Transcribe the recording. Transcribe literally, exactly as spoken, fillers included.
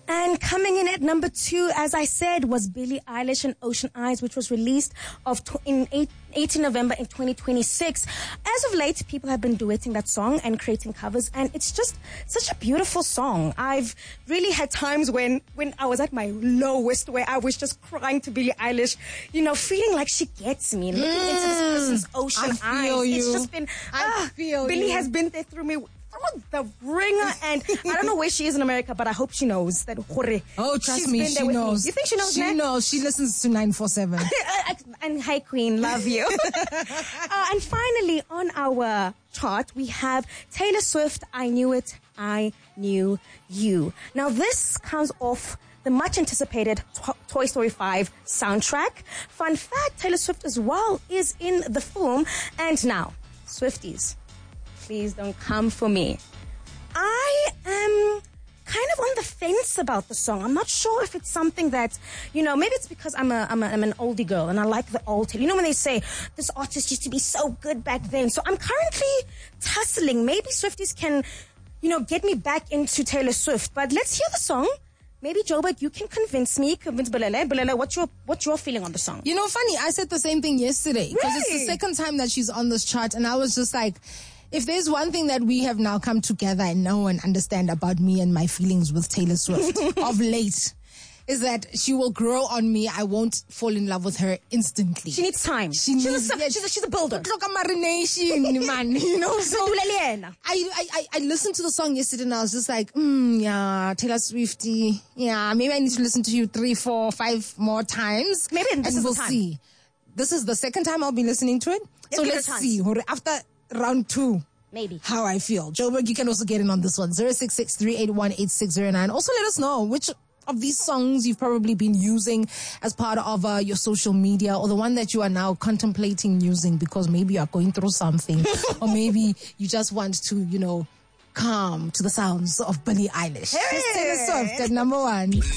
And coming in at number two, as I said, was Billie Eilish and Ocean Eyes, which was released of tw- in eighteenth November in twenty twenty-six. As of late, people have been duetting that song and creating covers, and it's just such a beautiful song. I've really had times when, when I was at my lowest, where I was just crying to Billie Eilish, you know, feeling like she gets me, looking Mm, into this person's ocean I feel eyes. you. It's just been, I ah, feel Billie you. has been there through me. Through the ringer, and I don't know where she is in America, but I hope she knows that. Oh, trust she's me, been she there with knows. Me. You think she knows? She Nat? knows. She listens to nine four seven. And hi, Queen, love you. uh, and finally, on our chart, we have Taylor Swift. I Knew It, I Knew You. Now, this comes off the much anticipated to- Toy Story five soundtrack. Fun fact: Taylor Swift as well is in the film. And now, Swifties, please don't come for me. I am kind of on the fence about the song. I'm not sure if it's something that, you know, maybe it's because I'm a, I'm, a, I'm an oldie girl and I like the old, you know, when they say this artist used to be so good back then. So I'm currently tussling. Maybe Swifties can, you know, get me back into Taylor Swift. But let's hear the song. Maybe, Joburg, you can convince me, convince Bulele. Bulele, what's your, what's your feeling on the song? You know, funny, I said the same thing yesterday. Because Really? it's the second time that she's on this chart, and I was just like, if there's one thing that we have now come together and know and understand about me and my feelings with Taylor Swift of late, is that she will grow on me. I won't fall in love with her instantly. She needs time. She she's, needs, a, yeah, she's, a, she's a builder. Look at marination, man. You know, so I, I, I, I listened to the song yesterday and I was just like, mm, yeah, Taylor Swiftie. Yeah, maybe I need to listen to you three, four, five more times. Maybe this and is we'll the time. see. This is the second time I'll be listening to it. Let's so give it a let's chance. see. After round two. Maybe. How I feel. Joburg, you can also get in on this one. zero six six, three eight one, eight six zero nine. Also let us know which of these songs you've probably been using as part of uh, your social media, or the one that you are now contemplating using because maybe you are going through something, or maybe you just want to, you know, calm to the sounds of Billie Eilish. Hey! Taylor Swift at number one.